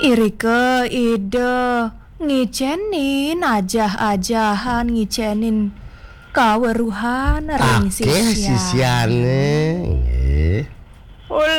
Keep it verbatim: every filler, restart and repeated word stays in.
Irike ide ngicenin ajah-ajahan ngicenin kaweruhan ring Akeh sisian. sisiane. Nggih. Ulah